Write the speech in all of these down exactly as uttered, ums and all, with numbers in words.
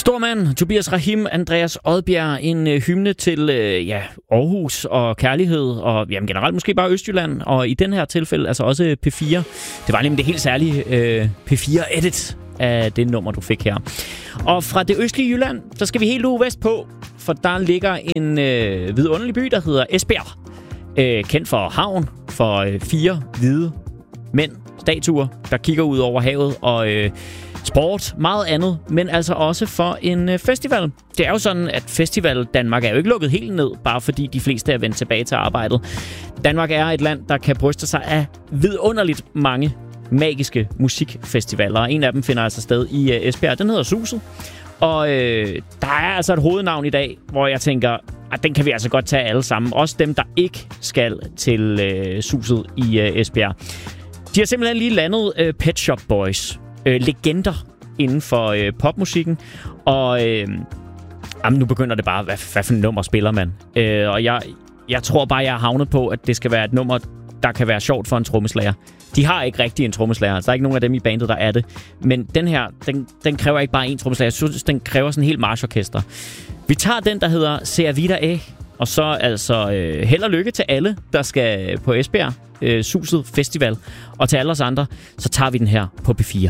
Stormand, Tobias Rahim, Andreas Odbjerg, en øh, hymne til øh, ja, Aarhus og kærlighed, og jamen, generelt måske bare Østjylland, og i den her tilfælde altså også P fire. Det var nemlig det helt særlige øh, P fire edit af det nummer, du fik her. Og fra det østlige Jylland, så skal vi helt ude vest på, for der ligger en øh, vidunderlig by, der hedder Esbjerg. Øh, kendt for havn, for øh, fire hvide mænd, statuer, der kigger ud over havet, og øh, sport, meget andet, men altså også for en øh, festival. Det er jo sådan, at Festival Danmark er jo ikke lukket helt ned, bare fordi de fleste er vendt tilbage til arbejdet. Danmark er et land, der kan bryste sig af vidunderligt mange magiske musikfestivaler, og en af dem finder altså sted i øh, Esbjerg. Den hedder Suset, og øh, der er altså et hovednavn i dag, hvor jeg tænker, at den kan vi altså godt tage alle sammen. Også dem, der ikke skal til øh, Suset i øh, Esbjerg. De har simpelthen lige landet øh, Pet Shop Boys. Øh, legender inden for øh, popmusikken. Og øh, jamen, nu begynder det bare, hvad, hvad for et nummer spiller man? Øh, og jeg, jeg tror bare, jeg har havnet på, at det skal være et nummer, der kan være sjovt for en trommeslager. De har ikke rigtig en trommeslager. Altså, der er ikke nogen af dem i bandet, der er det. Men den her, den, den kræver ikke bare en trommeslager. Jeg synes, den kræver sådan en helt marchorkester. Vi tager den, der hedder Sea Vida E. Og så altså øh, held og lykke til alle, der skal på Esbjerg øh, Suset Festival. Og til alle os andre, så tager vi den her på P fire.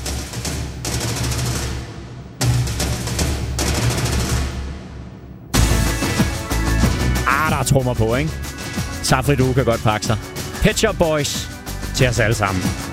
Ah, der er trommer på, ikke? Safri, du kan godt pakke sig. Pet Shop Boys til os alle sammen.